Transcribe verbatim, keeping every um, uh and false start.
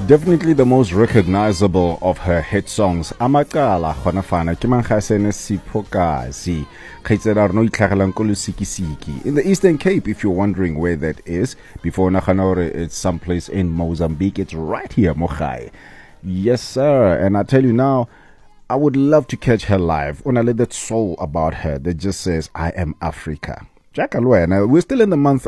Definitely the most recognizable of her hit songs. Amakala Khonafana Kimankhasene Sipokazi. Khaitsera itlhagelang ko Lusikisiki. In the Eastern Cape, if you're wondering where that is, before Nakhanore, it's someplace in Mozambique. It's right here, Mochai. Yes, sir. And I tell you now, I would love to catch her live. When I let that soul about her that just says, I am Africa. Jack Alwena, we're still in the month